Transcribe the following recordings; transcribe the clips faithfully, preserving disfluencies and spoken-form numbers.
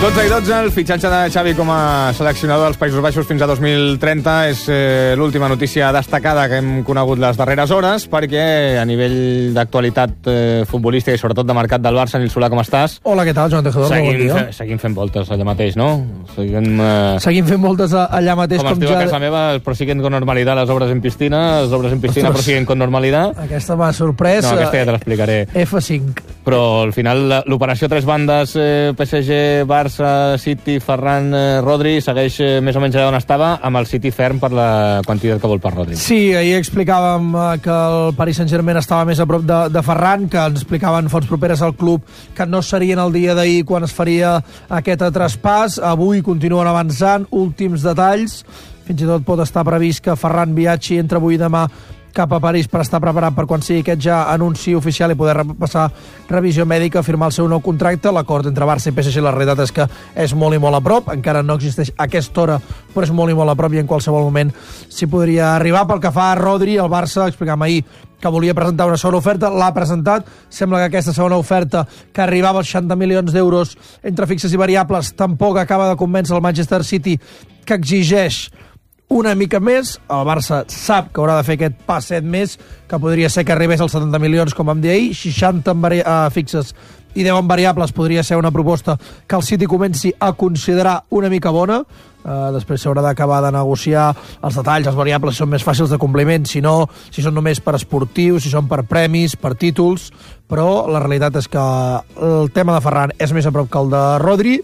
dotze i dotze, el fitxatge de Xavi com a seleccionador dels Països Baixos fins a dos mil trenta és eh, l'última notícia destacada que hem conegut les darreres hores, perquè a nivell d'actualitat eh, futbolística i sobretot de mercat del Barça, Nil Solà, com estàs? Hola, què tal, Joan Tejedor? Seguim, bon dia. fe, seguim fent voltes allà mateix, no? Seguim, eh... seguim fent voltes allà mateix. Com, com es diu ja... a casa meva, prosiguen con normalidad las obras en piscina, les obres en piscina Ostres. prosiguen con normalidad. Aquesta m'ha sorprès. No, aquesta ja te l'explicaré. F cinc. Però al final l'operació tres bandes, eh, P S G, Barça, City, Ferran, eh, Rodri, segueix eh, més o menys allà on estava, amb el City ferm per la quantitat que vol per Rodri. Sí, ahir explicàvem eh, que el Paris Saint-Germain estava més a prop de, de Ferran, que ens explicaven fonts properes al club que no serien el dia d'ahir quan es faria aquest traspàs. Avui continuen avançant, últims detalls. Fins i tot pot estar previst que Ferran viatgi entre avui i demà cap a París per estar preparat per quan sigui aquest ja anunci oficial i poder repassar revisió mèdica, firmar el seu nou contracte. L'acord entre Barça i P S G, la realitat és que és molt i molt a prop, encara no existeix a aquesta hora, però és molt i molt a prop i en qualsevol moment s'hi podria arribar. Pel que fa a Rodri, el Barça, explicàvem ahir que volia presentar una segona oferta, l'ha presentat. Sembla que aquesta segona oferta, que arribava als seixanta milions d'euros entre fixes i variables, tampoc acaba de convèncer el Manchester City, que exigeix una mica més. El Barça sap que haurà de fer aquest passet més, que podria ser que arribés als setanta milions, com vam dir ahir, seixanta en vari... uh, fixes i deu en variables. Podria ser una proposta que el City comenci a considerar una mica bona. Uh, després s'haurà d'acabar de negociar els detalls, els variables, si són més fàcils de compliment, si no, si són només per esportius, si són per premis, per títols, però la realitat és que el tema de Ferran és més a prop que el de Rodri,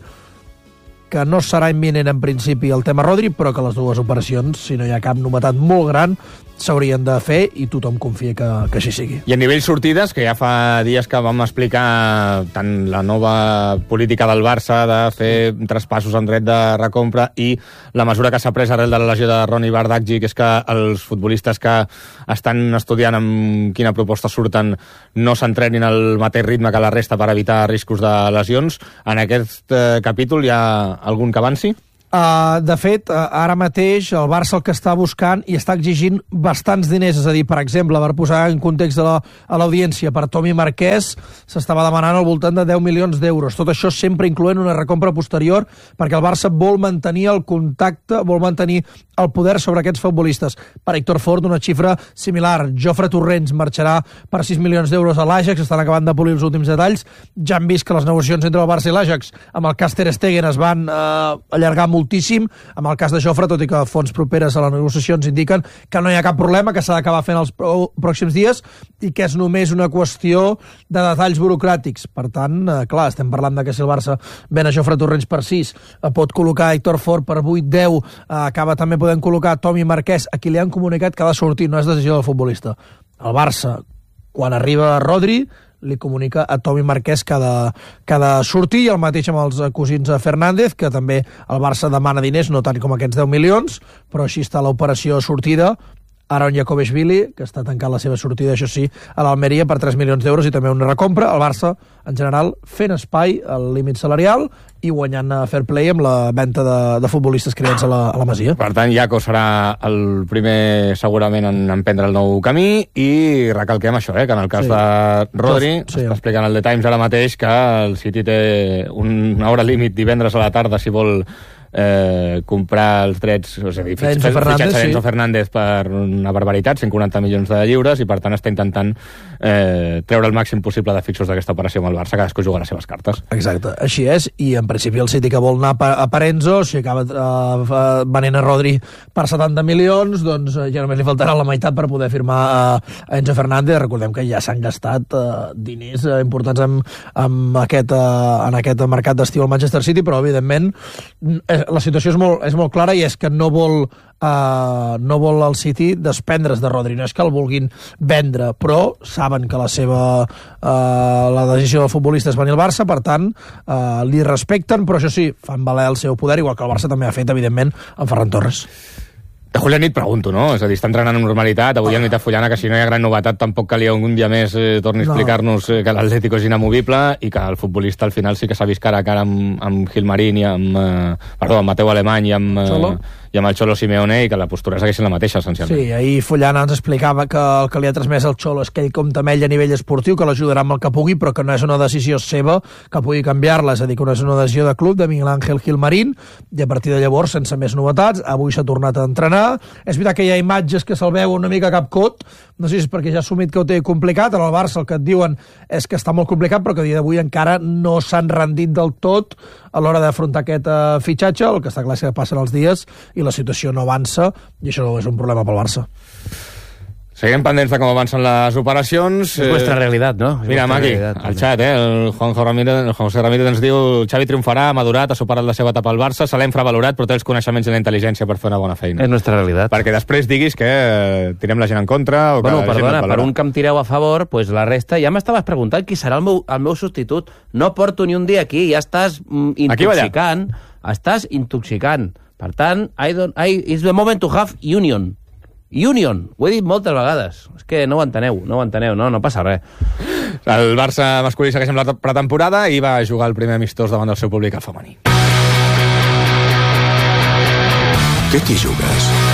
que no serà imminent en principi el tema Rodri, però que les dues operacions, si no hi ha cap novetat molt gran, s'haurien de fer i tothom confia que, que així sigui. I a nivell sortides, que ja fa dies que vam explicar tant la nova política del Barça de fer traspassos en dret de recompra i la mesura que s'ha pres arrel de la lesió de Ronny Bardghji, que és que els futbolistes que estan estudiant amb quina proposta surten no s'entrenin al mateix ritme que la resta per evitar riscos de lesions. En aquest eh, capítol hi ha algun que avanci? Uh, de fet, uh, ara mateix el Barça el que està buscant i està exigint bastants diners, és a dir, per exemple, per posar en context de la, a l'audiència, per Tomi Marquès s'estava demanant al voltant de deu milions d'euros. Tot això sempre incloent una recompra posterior, perquè el Barça vol mantenir el contacte, vol mantenir el poder sobre aquests futbolistes. Per Héctor Ford, una xifra similar. Jofre Torrents marxarà per sis milions d'euros a l'Ajax, estan acabant de polir els últims detalls. Ja han vist que les negociacions entre el Barça i l'Ajax amb el cas Ter Stegen es van eh, allargar moltíssim. Amb el cas de Jofre, tot i que fonts properes a les negociacions indiquen que no hi ha cap problema, que s'ha d'acabar fent els pròxims dies i que és només una qüestió de detalls burocràtics. Per tant, eh, clar, estem parlant de que si el Barça ven a Jofre Torrents per sis, eh, pot col·locar Héctor Ford per vuit deu, eh, acaba també podent col·locar Tomi Marquès, a qui li han comunicat que ha de sortir, no és decisió del futbolista. El Barça, quan arriba Rodri, li comunica a Tomi Marquès que ha de, que ha de sortir, i el mateix amb els cosins Fernández, que també el Barça demana diners, no tant com aquests deu milions, però així està l'operació sortida. Aaron Jakoveshvili, que està tancant la seva sortida, això sí, a l'Almeria per tres milions d'euros i també una recompra. El Barça, en general, fent espai al límit salarial i guanyant a fair play amb la venda de, de futbolistes creats a la, a la Masia. Per tant, Jaco serà el primer, segurament, en emprendre el nou camí, i recalquem això, eh, que en el cas sí. de Rodri, sí. està explicant el The Times ara mateix que el City té una hora límit divendres a la tarda si vol eh, comprar els drets, és a dir, fitxatge d'Enzo Fernández per una barbaritat, cent quaranta milions de lliures, i per tant està intentant eh, treure el màxim possible de fixos d'aquesta operació amb el Barça, cadascú juga les seves cartes. Exacte, així és, i en principi el City que vol anar a per Enzo, si acaba uh, venent a Rodri per setanta milions, doncs uh, ja només li faltarà la meitat per poder firmar uh, a Enzo Fernández. Recordem que ja s'han gastat uh, diners uh, importants en, en, aquest, uh, en aquest mercat d'estiu al Manchester City, però evidentment la situació és molt, és molt clara, i és que no vol, uh, no vol el City desprendre's de Rodri, no és que el vulguin vendre, però saben que la seva uh, la decisió del futbolista és venir al Barça, per tant uh, li respecten, però això sí, fan valer el seu poder, igual que el Barça també ha fet, evidentment, amb Ferran Torres. De Julián et pregunto, no? És a dir, està entrenant amb normalitat, avui ah. a Fullana, que si no hi ha gran novetat tampoc calia un dia més eh, torni a explicar-nos eh, que l'Atlético és inamovible i que el futbolista al final sí que s'ha vist cara a cara amb, amb Gilmarín i amb, eh, perdó, amb Mateu Alemany i amb, eh, i i amb el Xolo Simeone, i que la postura segueix la mateixa, essencialment. Sí, ahir Fullana ens explicava que el que li ha transmès el Xolo és que ell compta amb ell a nivell esportiu, que l'ajudarà amb el que pugui, però que no és una decisió seva que pugui canviar-la, és a dir, que no és una decisió de club, de Miguel Ángel Gilmarín, i a partir de llavors, sense més novetats, avui s'ha tornat a entrenar. És veritat que hi ha imatges que se'l veu una mica cap cot, no sé si és perquè ja ha assumit que ho té complicat, en el Barça el que et diuen és que està molt complicat, però que a dia d'avui encara no s'han rendit del tot a l'hora d'afrontar aquest uh, fitxatge. El que està clar és que passen els dies i la situació no avança, i això és un problema pel Barça. Seguim pendents de com avancen les operacions. És vuestra realitat, no? És Mira, Maqui, al xat, eh? El Juanjo Ramírez, el José Ramírez ens diu: Xavi triomfarà, ha madurat, ha superat la seva etapa al Barça, se l'ha infravalorat, però té els coneixements i la intel·ligència per fer una bona feina. És nostra realitat. Perquè després diguis que tirem la gent en contra o que bueno, la gent perdona, no per un que em tireu a favor, pues la resta... Ja m'estaves preguntant qui serà el meu, el meu substitut. No porto ni un dia aquí, ja estàs mm, intoxicant. Estàs intoxicant. Per tant, I don't, I, it's the moment to have union. Union, ho he dit moltes vegades. És que no ho enteneu, no ho enteneu, no, no passa res. El Barça masculí segueix amb la pretemporada i va jugar el primer amistós davant del seu públic al femení. Què t'hi jugues?